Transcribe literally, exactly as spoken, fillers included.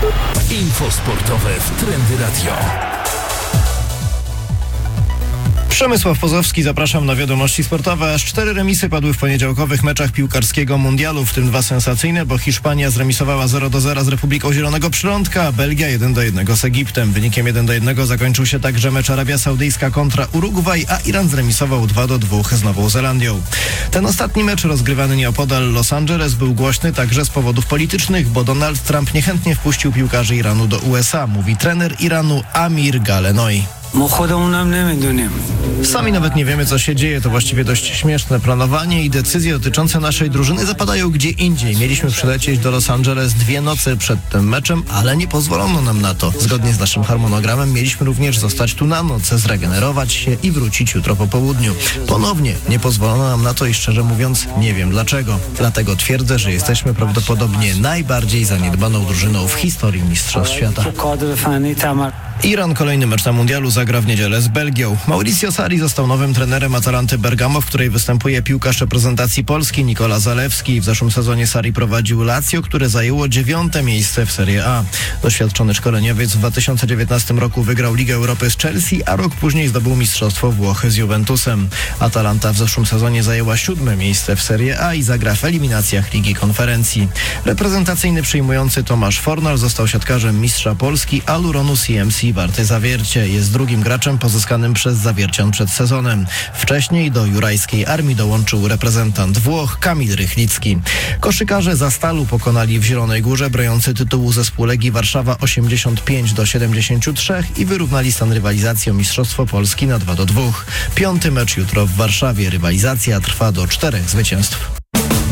Info sportowe w Trendy Radio. Przemysław Pozowski, zapraszam na wiadomości sportowe. Aż cztery remisy padły w poniedziałkowych meczach piłkarskiego mundialu, w tym dwa sensacyjne, bo Hiszpania zremisowała zero do zera z Republiką Zielonego Przylądka, a Belgia jeden do jednego z Egiptem. Wynikiem jeden do jednego zakończył się także mecz Arabia Saudyjska kontra Urugwaj, a Iran zremisował dwa do dwóch z Nową Zelandią. Ten ostatni mecz, rozgrywany nieopodal Los Angeles, był głośny także z powodów politycznych, bo Donald Trump niechętnie wpuścił piłkarzy Iranu do U S A, mówi trener Iranu Amir Galenoi. Sami nawet nie wiemy, co się dzieje. To właściwie dość śmieszne. Planowanie i decyzje dotyczące naszej drużyny zapadają gdzie indziej. Mieliśmy przylecieć do Los Angeles dwie noce przed tym meczem, ale nie pozwolono nam na to. Zgodnie z naszym harmonogramem mieliśmy również zostać tu na noc, zregenerować się i wrócić jutro po południu. Ponownie nie pozwolono nam na to i szczerze mówiąc nie wiem dlaczego. Dlatego twierdzę, że jesteśmy prawdopodobnie najbardziej zaniedbaną drużyną w historii Mistrzostw Świata. Iran kolejny mecz na mundialu zagra w niedzielę z Belgią. Mauricio Sarri został nowym trenerem Atalanty Bergamo, w której występuje piłkarz reprezentacji Polski Nikola Zalewski. W zeszłym sezonie Sarri prowadził Lazio, które zajęło dziewiąte miejsce w Serie A. Doświadczony szkoleniowiec w dwa tysiące dziewiętnastym roku wygrał Ligę Europy z Chelsea, a rok później zdobył Mistrzostwo Włoch z Juventusem. Atalanta w zeszłym sezonie zajęła siódme miejsce w Serie A i zagra w eliminacjach Ligi Konferencji. Reprezentacyjny przyjmujący Tomasz Fornal został siatkarzem mistrza Polski, a Luronu C M C Warty Zawiercie jest drugim graczem pozyskanym przez Zawiercian przed sezonem. Wcześniej do jurajskiej armii dołączył reprezentant Włoch Kamil Rychlicki. Koszykarze Zastalu pokonali w Zielonej Górze broniący tytułu zespół Legii Warszawa osiemdziesiąt pięć do siedemdziesięciu trzech i wyrównali stan rywalizacji o Mistrzostwo Polski na dwa do dwóch. Piąty mecz jutro w Warszawie. Rywalizacja trwa do czterech zwycięstw.